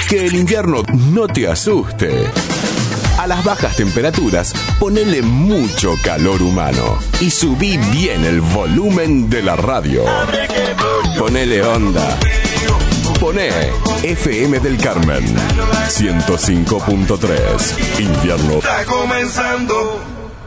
Que el invierno no te asuste. A las bajas temperaturas, ponele mucho calor humano y subí bien el volumen de la radio. Ponele onda. Poné FM del Carmen 105.3. Invierno está comenzando.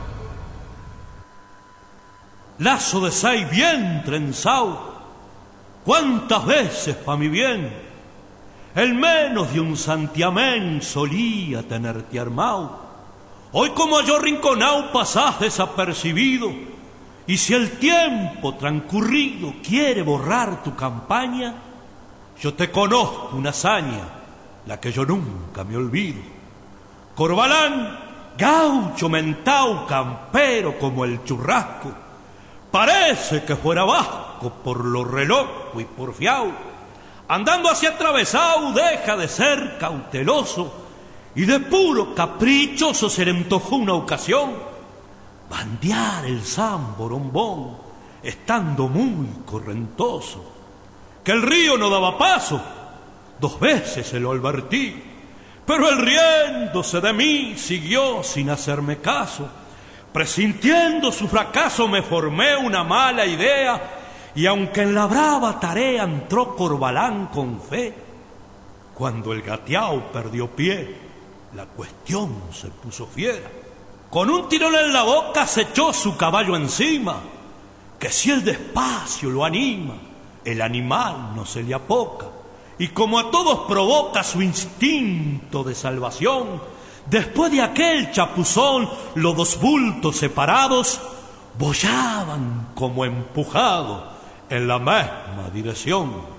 Lazo de 6 bien trenzado. ¿Cuántas veces pa' mi bien? El menos de un santiamén solía tenerte armado. Hoy como yo rinconao pasás desapercibido. Y si el tiempo transcurrido quiere borrar tu campaña, yo te conozco una hazaña, la que yo nunca me olvido. Corbalán, gaucho, mentao, campero como el churrasco, parece que fuera vasco por lo reloco y porfiao. Andando hacia atravesado deja de ser cauteloso y de puro caprichoso se le antojó una ocasión bandear el San Borombón estando muy correntoso. Que el río no daba paso, 2 veces se lo advertí, pero él riéndose de mí siguió sin hacerme caso. Presintiendo su fracaso me formé una mala idea. Y aunque en la brava tarea entró Corbalán con fe, cuando el gateao perdió pie, la cuestión se puso fiera. Con un tirón en la boca se echó su caballo encima, que si el despacio lo anima, el animal no se le apoca. Y como a todos provoca su instinto de salvación, después de aquel chapuzón, los 2 bultos separados boyaban como empujados en la misma dirección.